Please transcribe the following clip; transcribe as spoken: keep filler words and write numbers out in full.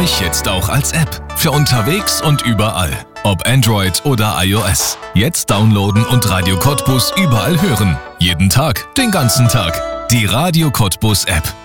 euch jetzt auch als App. Für unterwegs und überall. Ob Android oder iOS. Jetzt downloaden und Radio Cottbus überall hören. Jeden Tag, den ganzen Tag. Die Radio Cottbus App.